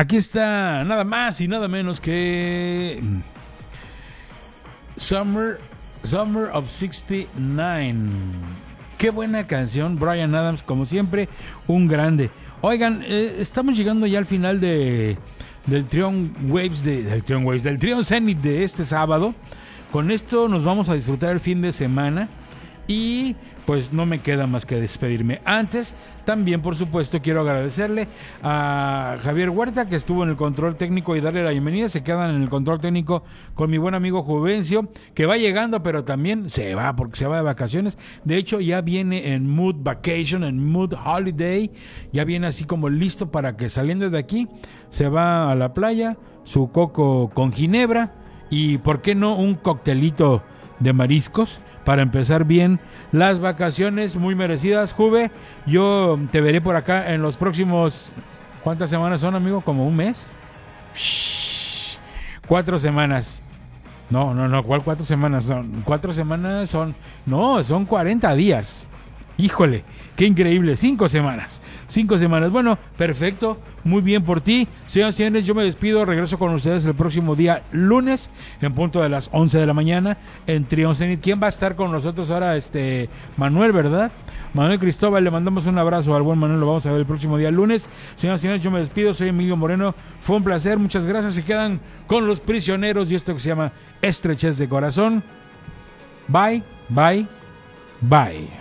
Aquí está nada más y nada menos que Summer of 69. Qué buena canción, Bryan Adams, como siempre, un grande. Oigan, estamos llegando ya al final del Triumph Zenith de este sábado. Con esto nos vamos a disfrutar el fin de semana y pues no me queda más que despedirme. Antes, también por supuesto quiero agradecerle a Javier Huerta, que estuvo en el control técnico, y darle la bienvenida. Se quedan en el control técnico con mi buen amigo Juvencio, que va llegando, pero también se va porque se va de vacaciones. De hecho, ya viene en mood vacation, en mood holiday. Ya viene así como listo para que, saliendo de aquí, se va a la playa, su coco con ginebra y, ¿por qué no, un coctelito de mariscos para empezar bien las vacaciones muy merecidas? Juve, yo te veré por acá en los próximos... ¿Cuántas semanas son, amigo? ¿Como un mes? 4 semanas. No, ¿cuál 4 semanas? Son 4 semanas, son 40 días. Híjole, qué increíble, 5 semanas. 5 semanas, bueno, perfecto, muy bien por ti. Señoras y señores, yo me despido, regreso con ustedes el próximo día lunes, en punto de las 11 de la mañana, en Triumph Zenith. ¿Quién va a estar con nosotros ahora? Manuel, ¿verdad? Manuel Cristóbal, le mandamos un abrazo al buen Manuel, lo vamos a ver el próximo día lunes. Señoras y señores, yo me despido, soy Emilio Moreno, fue un placer, muchas gracias. Se quedan con Los Prisioneros y esto que se llama Estrechez de Corazón. Bye, bye, bye.